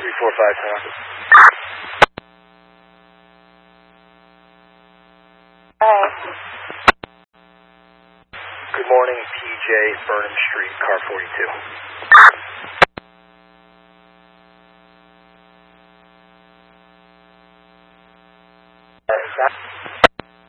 3457. Hi. Good morning, PJ, Burnham Street, car 42.